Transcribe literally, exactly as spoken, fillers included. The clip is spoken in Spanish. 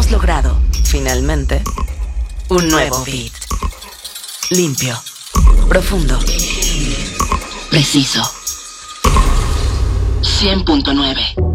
Hemos logrado, finalmente, un nuevo beat. Limpio, profundo, preciso. cien punto nueve.